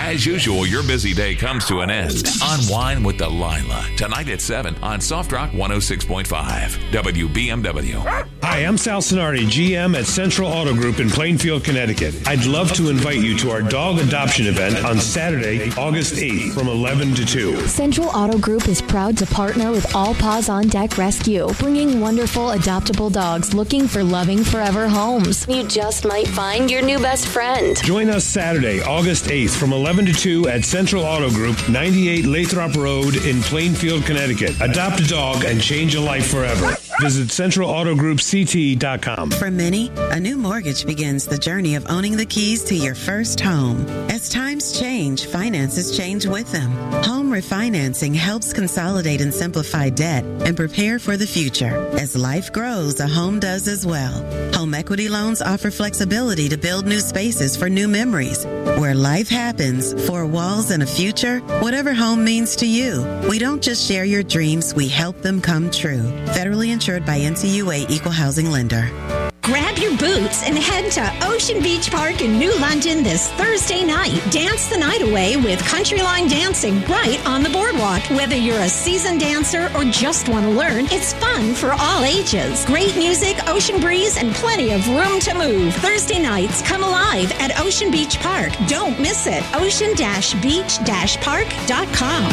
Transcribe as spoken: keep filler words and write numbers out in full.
As usual, your busy day comes to an end. Unwind with Delilah tonight at seven on Soft Rock one oh six point five W B M W. Hi, I'm Sal Sonardi, G M at Central Auto Group in Plainfield, Connecticut. I'd love to invite you to our dog adoption event on Saturday, August eighth from eleven to two. Central Auto Group is proud to partner with All Paws on Deck Rescue, bringing wonderful adoptable dogs looking for loving forever homes. You just might find your new best friend. Join us Saturday, August eighth from eleven to two at Central Auto Group, ninety-eight Lathrop Road in Plainfield, Connecticut. Adopt a dog and change a life forever. Visit central auto group c t dot com. For many, a new mortgage begins the journey of owning the keys to your first home. As times change, finances change with them. Home refinancing helps consolidate and simplify debt and prepare for the future. As life grows, a home does as well. Home equity loans offer flexibility to build new spaces for new memories. Where life happens, four walls and a future, whatever home means to you. We don't just share your dreams, we help them come true. Federally insured by N C U A Equal Housing Lender. Grab your boots and head to Ocean Beach Park in New London this Thursday night. Dance the night away with Country Line Dancing right on the boardwalk. Whether you're a seasoned dancer or just want to learn, it's fun for all ages. Great music, ocean breeze, and plenty of room to move. Thursday nights come alive at Ocean Beach Park. Don't miss it. ocean beach park dot com.